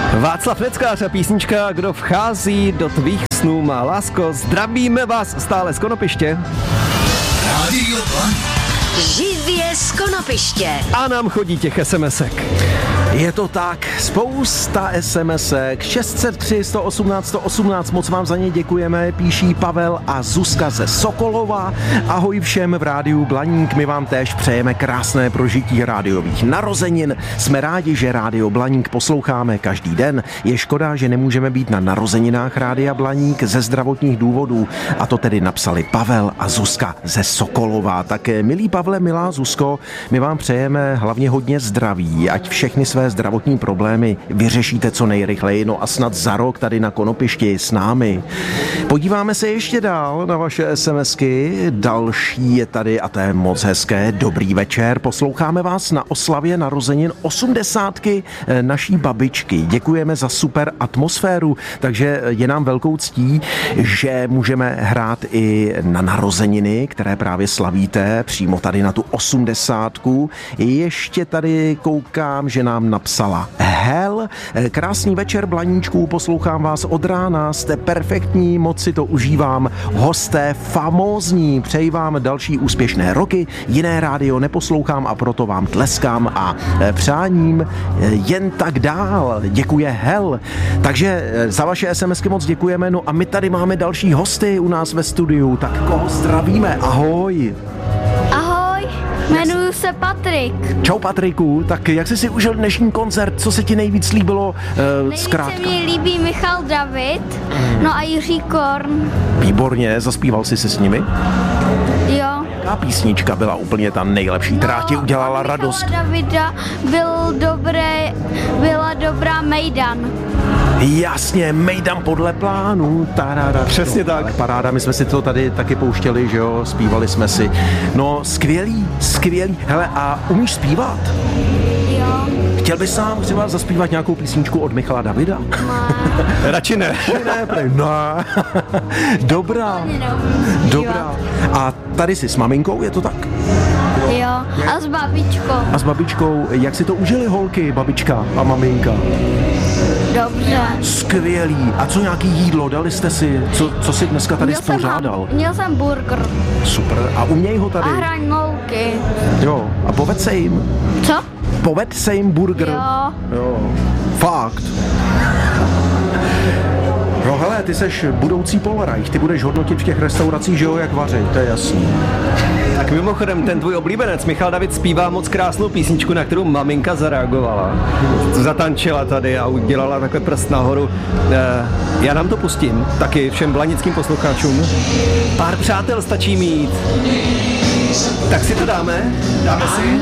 Václav Neckář a písnička Kdo vchází do tvých snů má lásko. Zdravíme vás stále z Konopiště. Rádio Blaník. Živě z Konopiště. A nám chodí těch SMSek. Je to tak, spousta SMSek, 603 118 118, moc vám za ně děkujeme, píší Pavel a Zuzka ze Sokolova. Ahoj všem v rádiu Blaník, my vám též přejeme krásné prožití rádiových narozenin. Jsme rádi, že rádio Blaník posloucháme každý den. Je škoda, že nemůžeme být na narozeninách rádia Blaník ze zdravotních důvodů. A to tedy napsali Pavel a Zuzka ze Sokolova. Tak milí Pavle, milá Zuzko, my vám přejeme hlavně hodně zdraví, ať všechny své zdravotní problémy vyřešíte co nejrychleji, no a snad za rok tady na Konopišti s námi. Podíváme se ještě dál na vaše SMSky. Další je tady, a to je moc hezké. Dobrý večer, posloucháme vás na oslavě narozenin 80 naší babičky. Děkujeme za super atmosféru, takže je nám velkou ctí, že můžeme hrát i na narozeniny, které právě slavíte, přímo tady na tu 80. Ještě tady koukám, že nám napsala Hel. Krásný večer, Blaníčků, poslouchám vás od rána, jste perfektní, moc si to užívám, hosté famózní, přeji vám další úspěšné roky, jiné rádio neposlouchám a proto vám tleskám a přáním jen tak dál. Děkuje Hel. Takže za vaše SMSky moc děkujeme, no a my tady máme další hosty u nás ve studiu, tak koho zdravíme? Ahoj. Jmenuji se Patrik. Čau Patriku, tak jak jsi si užil dnešní koncert, co se ti nejvíc líbilo zkrátka? Nejvíce mi líbí Michal David, no a Jiří Korn. Výborně, zaspíval jsi se s nimi? Jo. Jaká písnička byla úplně ta nejlepší, která ti udělala radost? Michala Davida byla dobrá Mejdan. Jasně, Mejdan podle plánu. Tarada. Přesně tak. Paráda, my jsme si to tady taky pouštěli, že jo, zpívali jsme si. No, skvělý. Hele, a umíš zpívat? Jo. Chtěl bys sám třeba zaspívat nějakou písničku od Michala Davida? Radši ne. No. Dobrá. A tady jsi s maminkou, je to tak? Jo, a s babičkou. A s babičkou, jak si to užili holky, babička a maminka? Dobře. Skvělý. A co nějaký jídlo? Dali jste si? Co si dneska tady spořádal? Měl jsem burger. Super. A uměj ho tady? A hranolky. Jo. A povedz se jim? Co? Povedz se jim burger? Jo. Fakt. No hele, ty seš budoucí Polreich, ty budeš hodnotit v těch restauracích, že jo, jak vařit, to je jasný. Tak mimochodem, ten tvůj oblíbenec Michal David zpívá moc krásnou písničku, na kterou maminka zareagovala. Zatančila tady a udělala takhle prst nahoru. Já nám to pustím, taky všem blanickým posluchačům. Pár přátel stačí mít. Tak si to dáme? Dáme si?